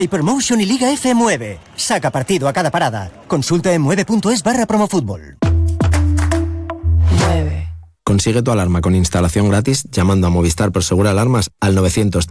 Hypermotion y Liga F Mueve. Saca partido a cada parada. Consulta en mueve.es/promofutbol. Consigue tu alarma con instalación gratis llamando a Movistar Prosegur Alarmas al 900